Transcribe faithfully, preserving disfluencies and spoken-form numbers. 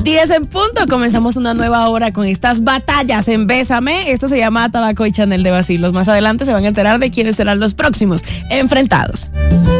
diez en punto, comenzamos una nueva hora con estas batallas en Bésame. Esto se llama Tabaco y Chanel de Vacilos. Más adelante se van a enterar de quiénes serán los próximos enfrentados.